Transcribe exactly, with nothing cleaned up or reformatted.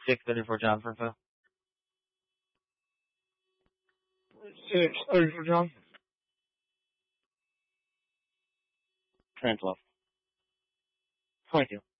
six thirty for John for info. Six thirty for John. Ten twelve. Thank you.